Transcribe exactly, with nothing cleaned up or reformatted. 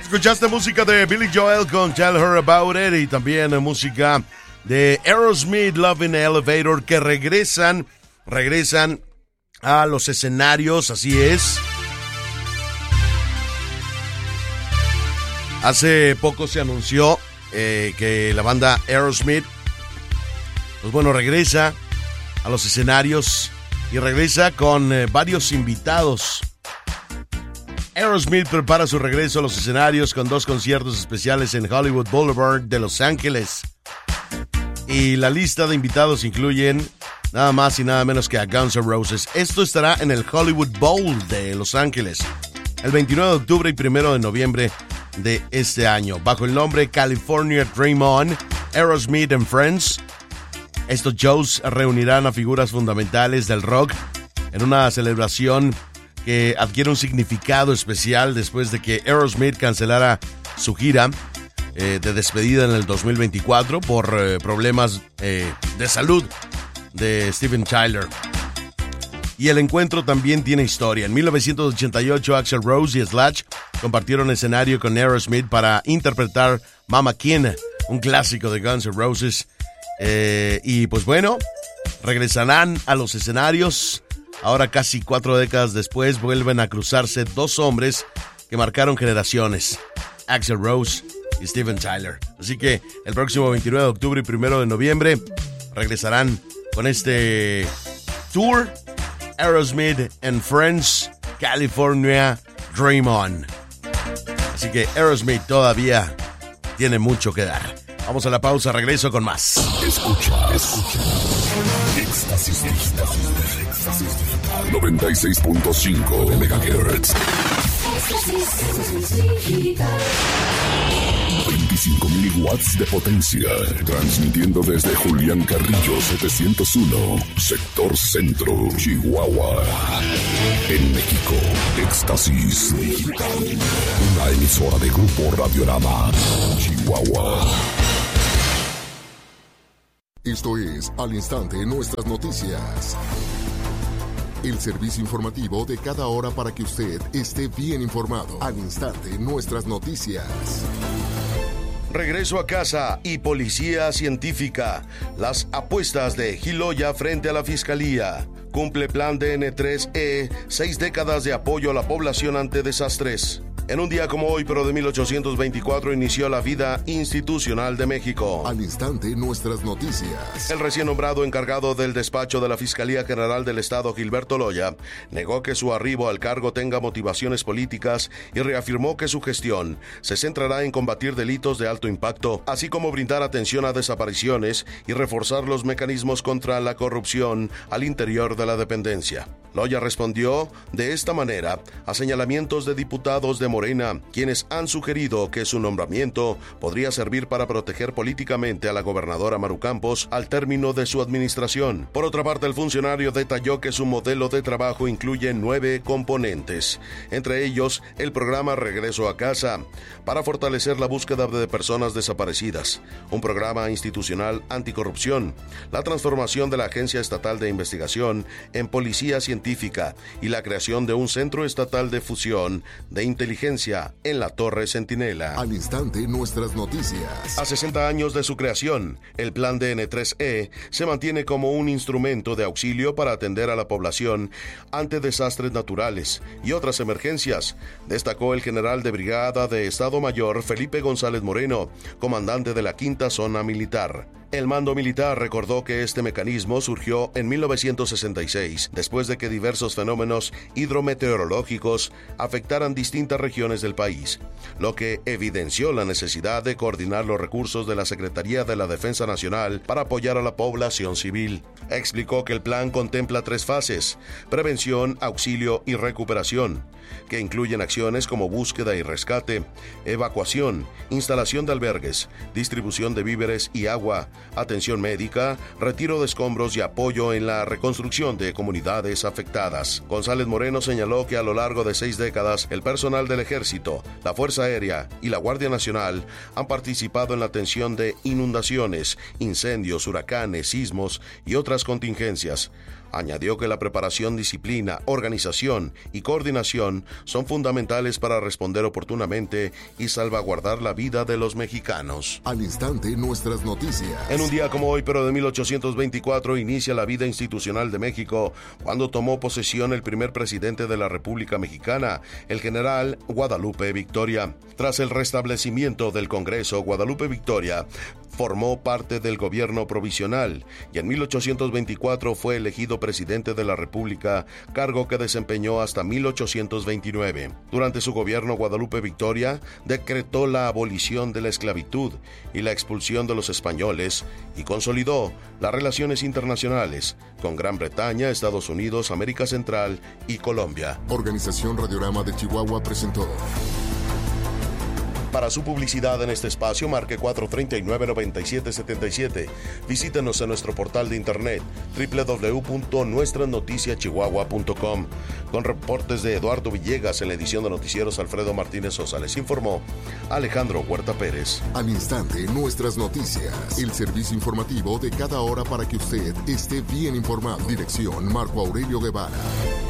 Escuchaste música de Billy Joel con Tell Her About It y también música de Aerosmith, Love in the Elevator, que regresan, regresan a los escenarios, así es. Hace poco se anunció eh, que la banda Aerosmith, pues bueno, regresa a los escenarios y regresa con eh, varios invitados. Aerosmith prepara su regreso a los escenarios con dos conciertos especiales en Hollywood Boulevard de Los Ángeles. Y la lista de invitados incluyen nada más y nada menos que a Guns N' Roses. Esto estará en el Hollywood Bowl de Los Ángeles el veintinueve de octubre y primero de noviembre de este año, bajo el nombre California Dream On, Aerosmith and Friends. Estos shows reunirán a figuras fundamentales del rock en una celebración que adquiere un significado especial después de que Aerosmith cancelara su gira eh, de despedida en el dos mil veinticuatro por eh, problemas eh, de salud de Steven Tyler. Y el encuentro también tiene historia. En mil novecientos ochenta y ocho, Axl Rose y Slash compartieron escenario con Aerosmith para interpretar Mama Kin, un clásico de Guns N' Roses. Eh, y pues bueno, regresarán a los escenarios. Ahora, casi cuatro décadas después, vuelven a cruzarse dos hombres que marcaron generaciones, Axl Rose y Steven Tyler. Así que el próximo veintinueve de octubre y primero de noviembre regresarán con este tour, Aerosmith and Friends, California Dream On. Así que Aerosmith todavía tiene mucho que dar. Vamos a la pausa, regreso con más. Escucha, escucha. Éxtasis digital. Éxtasis digital. noventa y seis punto cinco megahertz. veinticinco mil watts de potencia. Transmitiendo desde Julián Carrillo setecientos uno, sector centro, Chihuahua. En México, Éxtasis Digital. Una emisora de Grupo Radiorama, Chihuahua. Esto es Al Instante Nuestras Noticias. El servicio informativo de cada hora para que usted esté bien informado. Al Instante Nuestras Noticias. Regreso a casa y policía científica. Las apuestas de Giloya frente a la fiscalía. Cumple plan D N tres E, seis décadas de apoyo a la población ante desastres. En un día como hoy, pero de mil ochocientos veinticuatro, inició la vida institucional de México. Al instante, nuestras noticias. El recién nombrado encargado del despacho de la Fiscalía General del Estado, Gilberto Loya, negó que su arribo al cargo tenga motivaciones políticas y reafirmó que su gestión se centrará en combatir delitos de alto impacto, así como brindar atención a desapariciones y reforzar los mecanismos contra la corrupción al interior de la dependencia. Loya respondió de esta manera a señalamientos de diputados de Morena, quienes han sugerido que su nombramiento podría servir para proteger políticamente a la gobernadora Maru Campos al término de su administración. Por otra parte, el funcionario detalló que su modelo de trabajo incluye nueve componentes, entre ellos el programa Regreso a Casa, para fortalecer la búsqueda de personas desaparecidas, un programa institucional anticorrupción, la transformación de la Agencia Estatal de Investigación en Policía Científica y la creación de un Centro Estatal de Fusión de Inteligencia en la Torre Centinela. Al instante, nuestras noticias. A sesenta años de su creación, el Plan D N tres E se mantiene como un instrumento de auxilio para atender a la población ante desastres naturales y otras emergencias, destacó el general de brigada de Estado Mayor Felipe González Moreno, comandante de la Quinta Zona Militar. El mando militar recordó que este mecanismo surgió en mil novecientos sesenta y seis, después de que diversos fenómenos hidrometeorológicos afectaran distintas regiones del país, lo que evidenció la necesidad de coordinar los recursos de la Secretaría de la Defensa Nacional para apoyar a la población civil. Explicó que el plan contempla tres fases: prevención, auxilio y recuperación, que incluyen acciones como búsqueda y rescate, evacuación, instalación de albergues, distribución de víveres y agua, atención médica, retiro de escombros y apoyo en la reconstrucción de comunidades afectadas. González Moreno señaló que a lo largo de seis décadas, el personal del Ejército, la Fuerza Aérea y la Guardia Nacional han participado en la atención de inundaciones, incendios, huracanes, sismos y otras contingencias. Añadió que la preparación, disciplina, organización y coordinación son fundamentales para responder oportunamente y salvaguardar la vida de los mexicanos. Al instante, nuestras noticias. En un día como hoy, pero de mil ochocientos veinticuatro, inicia la vida institucional de México, cuando tomó posesión el primer presidente de la República Mexicana, el general Guadalupe Victoria. Tras el restablecimiento del Congreso, Guadalupe Victoria formó parte del gobierno provisional y en mil ochocientos veinticuatro fue elegido presidente de la República, cargo que desempeñó hasta mil ochocientos veintinueve. Durante su gobierno, Guadalupe Victoria decretó la abolición de la esclavitud y la expulsión de los españoles y consolidó las relaciones internacionales con Gran Bretaña, Estados Unidos, América Central y Colombia. Organización Radiorama de Chihuahua presentó. Para su publicidad en este espacio, marque cuatro tres nueve, nueve siete siete siete. Visítenos en nuestro portal de internet doble u doble u doble u punto nuestra noticia chihuahua punto com. Con reportes de Eduardo Villegas en la edición de Noticieros, Alfredo Martínez Sosa. Les informó Alejandro Huerta Pérez. Al instante, nuestras noticias. El servicio informativo de cada hora para que usted esté bien informado. Dirección Marco Aurelio Guevara.